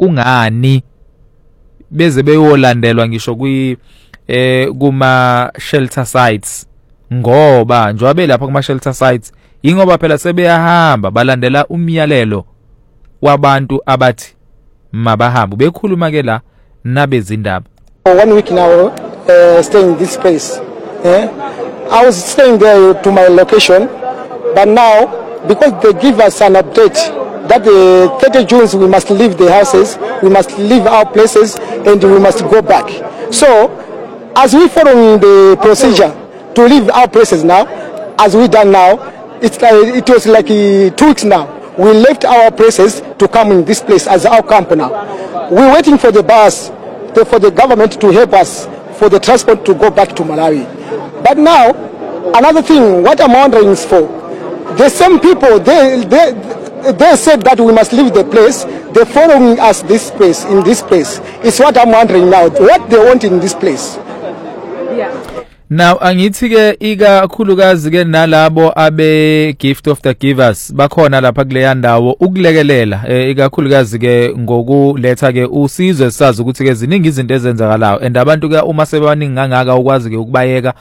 kungani beze beyolandelwa ngisho kuma shelter sites ngoba njengoba lapha kuma shelter sites ingoba phela sebeyahamba balandela umyalelo wabantu abathi mabahamba bekhuluma ke la nabezindaba. 1 week now staying in this place. I was staying there to my location, but now because they give us an update that the 30 June we must leave the houses, we must leave our places, and we must go back. So as we following the procedure to leave our places now, as we done now, it was like 2 weeks now. We left our places to come in this place as our camp now. We're waiting for the bus, for the government to help us for the transport to go back to Malawi. But now, another thing, what I'm wondering is for the same people, they said that we must leave the place. They're following us this place, in this place. It's what I'm wondering now, what they want in this place. Yeah. Now angithi ke ikakhulukazi ke nalabo abe gift of the givers bakhona lapha kuleya ndawo ukulekelela ikakhulukazi ke ngokuletha ke usizwe sazi ukuthi ke ziningi izinto ezenzakalayo and abantu ke uma sebaningi ngangaka ukwazi ke ukubayeka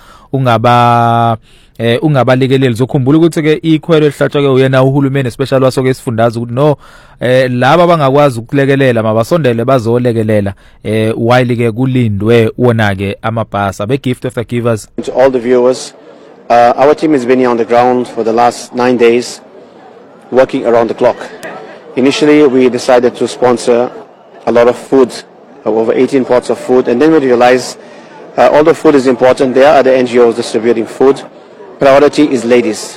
ungabalekeleli zokhumbula ukuthi ke ikhwelo ehlatshwa ke uyena uhulumeni special waso ke sifundaza ukuthi no laba bangakwazi ukulekelela mabasondele bazolekelela while ke kulindwe wona ke amabhasa be gift of the givers. To all the viewers, our team has been here on the ground for the last 9 days working around the clock. Initially we decided to sponsor a lot of food, over 18 pots of food, and then we realized although food is important, there are other NGOs distributing food. Priority is ladies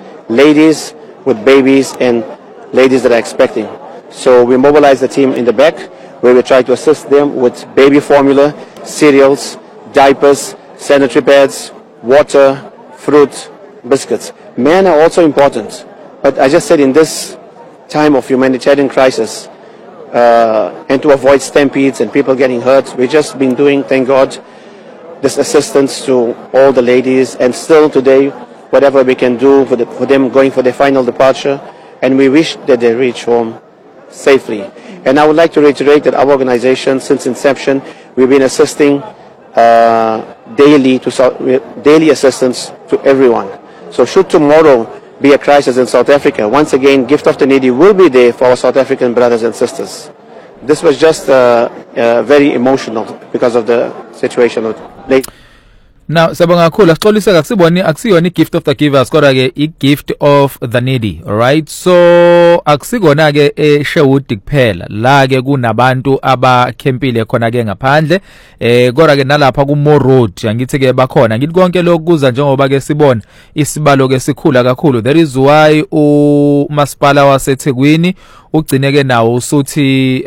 with babies and ladies that are expecting. So we mobilize the team in the back where we try to assist them with baby formula, cereals, diapers, sanitary pads, water, fruit, biscuits. Men are also important, but I just said in this time of humanitarian crisis and to avoid stampedes and people getting hurt, we've just been doing, thank God, this assistance to all the ladies, and still today whatever we can do for them going for their final departure, and we wish that they reach home safely. And I would like to reiterate that our organization since inception we've been assisting daily assistance to everyone. So should tomorrow be a crisis in South Africa, once again Gift of the Needy will be there for our South African brothers and sisters. This was just very emotional because of the situation of late. Now sabonga kakhulu asixolisa akusiboni akusiyona igift of the givers kodwa ke igift of the needy, right? So akusikona ke eSherwood kuphela la ke kunabantu abakhempile khona ke ngaphandle kodwa ke nalapha ku More Road angithi ke bakhona ngithi konke lokhu kuza njengoba ke sibona isibalo ke sikhula kakhulu. That is why umasipala waseThekwini ugcine ke nawo usuthi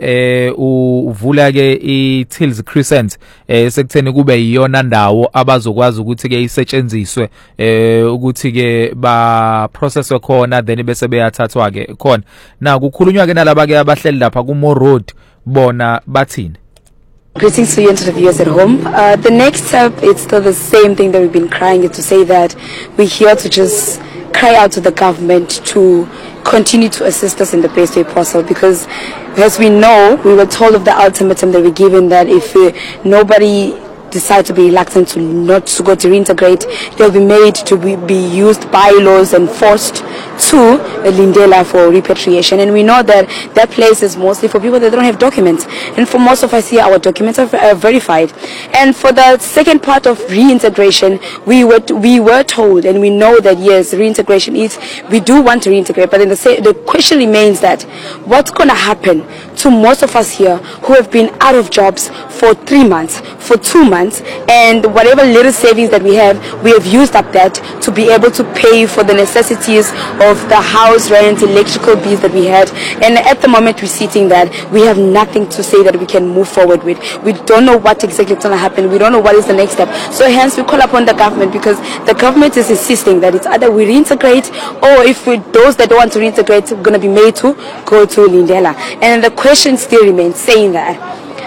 uvula ke iTills Crescent sekutheni kube yiyona ndawo abazokwazi ukuthi ke isetshenziswe ukuthi ke ba processwe khona then bese beyathathwa ke khona. Na kukhulunywa ke nalaba ke abahleli lapha ku More Road bona bathini. Greetings to you and to the viewers at home. The next step, it's still the same thing that we've been crying, is to say that we're here to just cry out to the government to continue to assist us in the best way possible, because as we know, we were told of the ultimatum that we're given that if nobody decide to be reluctant to not to go to reintegrate, they'll be made to be used bylaws and forced to Lindela for repatriation. And we know that that place is mostly for people that don't have documents, and for most of us here our documents are verified. And for the second part of reintegration, we were told, and we know that yes, reintegration is, we do want to reintegrate, but then the question remains that what's going to happen to most of us here who have been out of jobs for 3 months, for 2 months, and whatever little savings that we have used up that to be able to pay for the necessities of the house rent, electrical bills that we had. And at the moment we're sitting that we have nothing to say that we can move forward with. We don't know what exactly is going to happen. We don't know what is the next step. So hence we call upon the government, because the government is insisting that it's either we reintegrate, or if those that don't want to reintegrate are going to be made to go to Lindela. And the question still remains, saying that.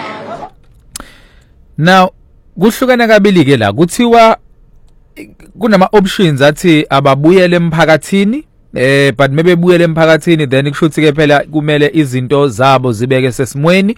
Now, kuhlukana kabili ke la kuthiwa kunama options athi ababuyele emphakathini but mebebuyele emphakathini then kushuthi ke phela kumele izinto zabo zibeke sesimweni